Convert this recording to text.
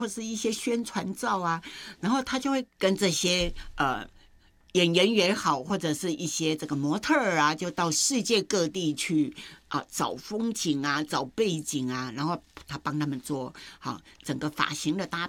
或是一些宣传照啊，然后他就会跟这些演员也好，或者是一些这个模特儿啊，就到世界各地去找风景啊，找背景啊，然后他帮他们做好整个发型的搭